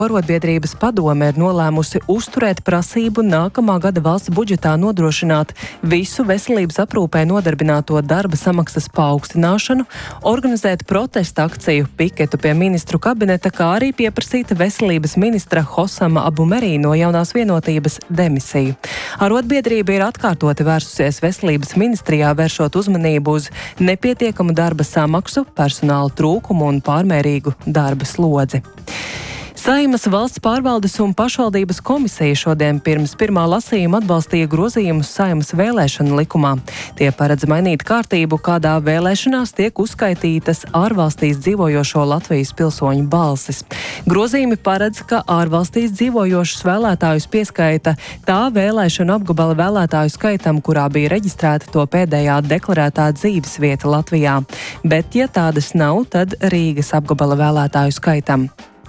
Arotbiedrības padome ir nolēmusi uzturēt prasību nākamā gada valsts budžetā nodrošināt visu veselības aprūpē nodarbināto darba samaksas paaugstināšanu, organizēt protesta akciju piketu pie ministru kabineta, kā arī pieprasīt veselības ministra Hosama Abumerī no Jaunās vienotības demisiju. Arotbiedrība ir atkārtoti vērsusies veselības ministrijā, vēršot uzmanību uz nepietiekamu darba samaksu, personāla trūkumu un pārmērīgu darba slodzi. Saeimas valsts pārvaldes un pašvaldības komisija šodien pirms pirmā lasījuma atbalstīja grozījumus Saeimas vēlēšanu likumā. Tie paredz mainīt kārtību, kādā vēlēšanās tiek uzskaitītas ārvalstīs dzīvojošo Latvijas pilsoņu balsis. Grozījumi paredz, ka ārvalstīs dzīvojošus vēlētājus pieskaita tā vēlēšanu apgabala vēlētāju skaitam, kurā bija reģistrēta to pēdējā deklarētā dzīvesvieta Latvijā. Bet, ja tādas nav, tad Rīgas apgabala vēlētāju skaitam.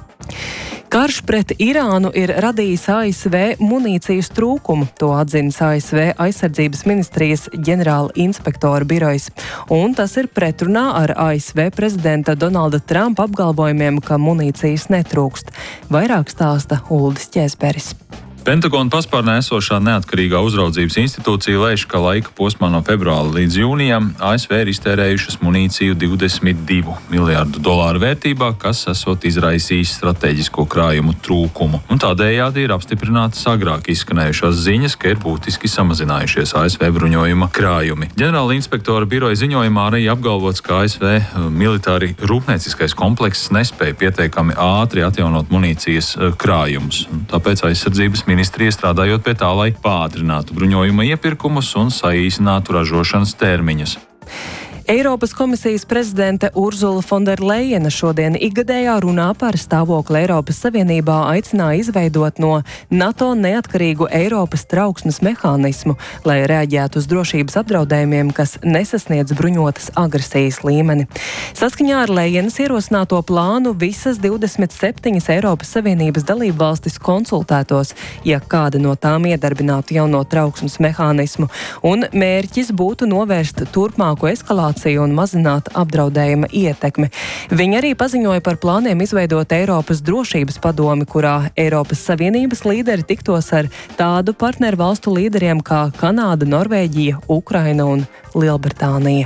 Karš pret Irānu ir radījis ASV munīcijas trūkumu, to atzinas ASV aizsardzības ministrijas ģenerāla inspektora birojs. Un tas ir pretrunā ar ASV prezidenta Donalda Trumpa apgalvojumiem, ka munīcijas netrūkst. Vairāk stāsta Uldis Ķēzberis. Pentagona paspārnē esošā neatkarīgā uzraudzības institūcija lēš, ka laika posmā no februāra līdz jūnijam ASV ir iztērējušas munīciju $22 miljārdu vērtībā, kas esot izraisījis strateģisko krājumu trūkumu. Un tādējādi ir apstiprinātas agrāk izskanējušās ziņas, ka ir būtiski samazinājušies ASV bruņojuma krājumi. Ģenerāla inspektora biroja ziņojumā arī apgalvots, ka ASV militāri rūpnieciskais komplekss nespēja pietiekami ātri atjaunot munīcijas krājumus. Tāpēc aizsardzības ministrija strādājot pie tā, lai pātrinātu bruņojuma iepirkumus un saīsinātu ražošanas termiņus. Eiropas komisijas prezidente Urzula Fonderlejena šodien ikgadējā runā par stāvokli Eiropas Savienībā aicināja izveidot no NATO neatkarīgu Eiropas trauksmes mehānismu, lai reaģētu uz drošības apdraudējumiem, kas nesasniedz bruņotas agresijas līmeni. Saskaņā ar Lejenas ierosināto plānu visas 27 Eiropas Savienības dalībvalstis konsultētos, ja kāda no tām iedarbinātu jauno trauksmes mehānismu, un mērķis būtu novērst turpmāko eskalāciju un mazināt apdraudējuma ietekmi. Viņi arī paziņoja par plāniem izveidot Eiropas drošības padomi, kurā Eiropas Savienības līderi tiktos ar tādu partneru valstu līderiem kā Kanāda, Norvēģija, Ukraina un Lielbritānija.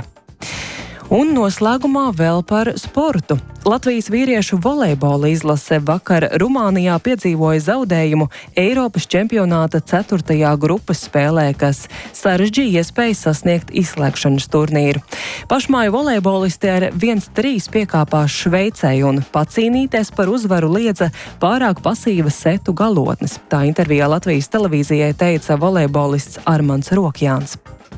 Un noslēgumā vēl par sportu. Latvijas vīriešu volejbola izlase vakar Rumānijā piedzīvoja zaudējumu Eiropas čempionāta 4. grupas spēlē, kas sarežģīja iespēju sasniegt izslēgšanas turnīru. Pašmāju volejbolisti ar 1-3 piekāpās Šveicei un pacīnīties par uzvaru liedza pārāk pasīvas setu galotnes. Tā intervijā Latvijas televīzijai teica volejbolists Armands Rokjāns.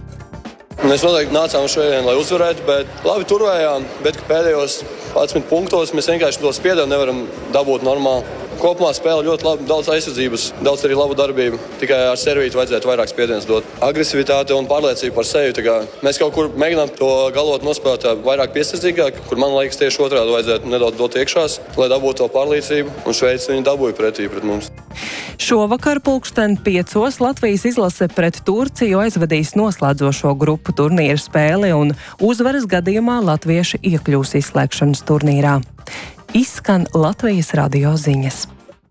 Mēs noteikti nācām šodien, lai uzvarētu, bet labi turējām, bet pēdējos 11 punktos mēs vienkārši to spiedienu nevaram dabūt normāli. Kopumā spēle ļoti labi, daudz aizsardzības, daudz arī labu darbību. Tikai ar servītu vajadzētu vairāk spiedienas dot. Agresivitāte un pārliecība par sevi. Mēs kaut kur mēģinām to galotu nospēlēt vairāk piesardzīgāk, kur man liekas tieši otrādi vajadzētu nedaudz dot iekšās, lai dabūtu to pārliecību. Un Šveici viņi dabūja pretī pret mums. Šovakar 5:00 Latvijas izlase pret Turciju aizvadīs noslēdzošo grupu turnīra spēli, un uzvaras gadījumā latvieši iekļūs izslēgšanas turnīrā. Izskan Latvijas radio ziņas.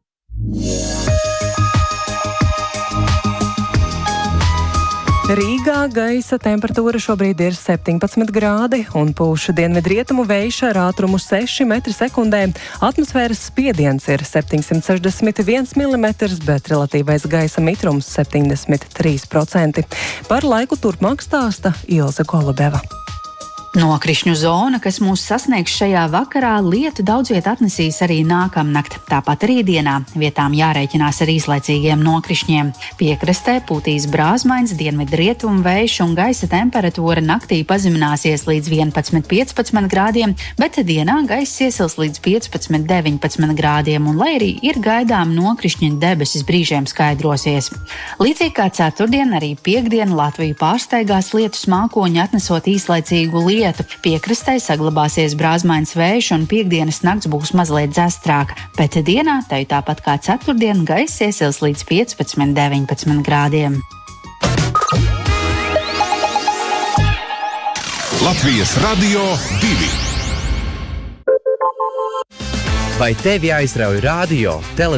Rīgā gaisa temperatūra šobrīd ir 17 grādi un pūš dienvidrietumu vējš ar ātrumu 6 m/sekundē. Atmosfēras spiediens ir 761 mm, bet relatīvais gaisa mitrums 73%. Par laiku turpmāk stāsta Ilze Golubeva. Nokrišņu zona, kas mūs sasniegs šajā vakarā, lietu daudz viet atnesīs arī nākamnakt. Tāpat arī dienā vietām jārēķinās ar īslaicīgiem nokrišņiem. Piekrastē pūtīs brāzmains dienvidrietumu vējš un gaisa temperatūra naktī pazemināsies līdz 11-15 grādiem, bet dienā gaiss iesils līdz 15-19 grādiem, un lai arī ir gaidām nokrišņu debesis brīžiem skaidrosies. Līdzīgi kā ceturtdien, arī piekdien Latviju pārsteigās lietus mākoņi atnesot īslaicīgu lietu. Piekrastē saglabāsies brāzmains vējš un piekdienas nakts būs mazliet dzestrāka, bet dienā tai tāpat kā ceturtdien gaiss iesils līdz 15-19 grādiem. Latvijas Radio 2. Vai tevi aizrauj radio, televīzija?